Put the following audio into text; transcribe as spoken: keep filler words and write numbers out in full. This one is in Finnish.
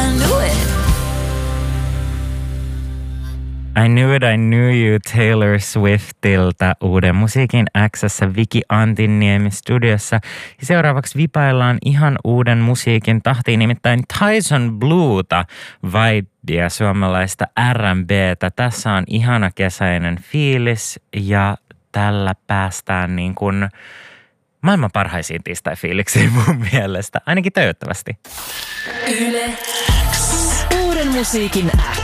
knew it. I Knew It, I Knew You Taylor Swiftiltä Uuden musiikin X:ssä Viki Antinniemi studiossa. Ja seuraavaksi vipaillaan ihan uuden musiikin tahtiin, nimittäin Tyson Blueta, vibea, suomalaista R and B:tä. Tässä on ihana kesäinen fiilis ja tällä päästään niin kuin maailman parhaisiin tiistai-fiiliksiin mun mielestä, ainakin toivottavasti. Yle X. Uuden musiikin